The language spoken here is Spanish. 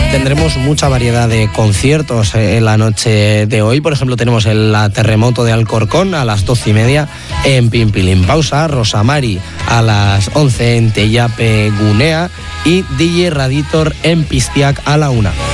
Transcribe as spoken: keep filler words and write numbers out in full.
Tendremos mucha variedad de conciertos en la noche de hoy. Por ejemplo, tenemos el Terremoto de Alcorcón a las doce y media en Pimpilimpausa, Rosamari a las once en Teyape Gunea y D J Raditor en Pistiac a la una.